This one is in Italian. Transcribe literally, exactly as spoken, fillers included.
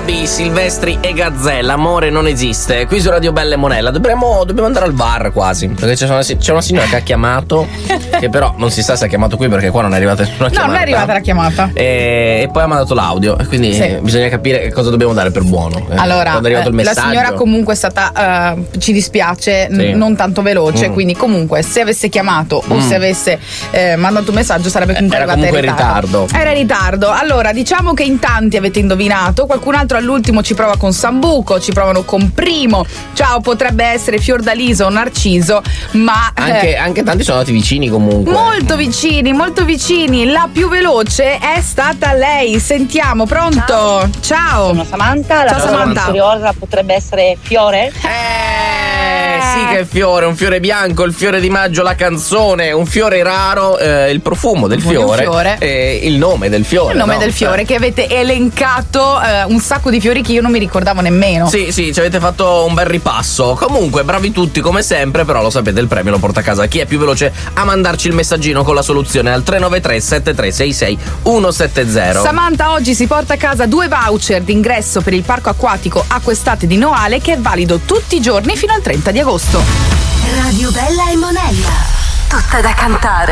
Gabi, Silvestri e Gazzella. Amore non esiste. Qui su Radio Bella e Monella dobbiamo, dobbiamo andare al bar quasi, perché c'è una, c'è una signora che ha chiamato, che però non si sa se ha chiamato qui perché qua non è arrivata nessuna no, chiamata. No, non è arrivata la chiamata. E, e poi ha mandato l'audio, quindi sì. Bisogna capire che cosa dobbiamo dare per buono. Allora, quando è arrivato il messaggio. La signora comunque è stata, uh, ci dispiace, sì. n- non tanto veloce, mm. quindi comunque se avesse chiamato mm. o se avesse eh, mandato un messaggio sarebbe comunque Era arrivata comunque in ritardo. ritardo. Era in ritardo. Allora, diciamo che in tanti avete indovinato, qualcun altro all'ultimo ci prova con Sambuco, ci provano con Primo. Ciao, potrebbe essere Fiordaliso o Narciso, ma anche, eh, anche tanti sono andati vicini comunque. Molto vicini, molto vicini. La più veloce è stata lei. Sentiamo, pronto? Ciao. Ciao. Sono Samantha, la Ciao, Samantha. misteriosa potrebbe essere Fiore? Eh, sì che è fiore, un fiore bianco, il fiore di maggio, la canzone, un fiore raro, eh, il profumo del fiore, fiore. Eh, il nome del fiore. Il nome no? del fiore, che avete elencato eh, un sacco di fiori che io non mi ricordavo nemmeno. Sì, sì, ci avete fatto un bel ripasso. Comunque, bravi tutti come sempre, però lo sapete, il premio lo porta a casa chi è più veloce a mandarci il messaggino con la soluzione al tre nove tre sette tre sei sei uno sette zero. Samantha oggi si porta a casa due voucher d'ingresso per il parco acquatico Acquestate di Noale, che è valido tutti i giorni fino al trenta di agosto. Radio Bella e Monella, tutta da cantare.